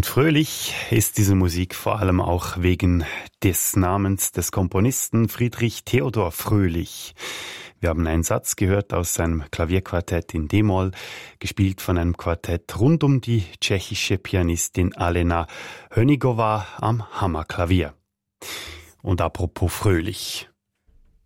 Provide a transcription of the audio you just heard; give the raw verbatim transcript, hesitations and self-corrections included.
Und fröhlich ist diese Musik vor allem auch wegen des Namens des Komponisten Friedrich Theodor Fröhlich. Wir haben einen Satz gehört aus seinem Klavierquartett in D-Moll, gespielt von einem Quartett rund um die tschechische Pianistin Alena Hönigová am Hammerklavier. Und apropos fröhlich.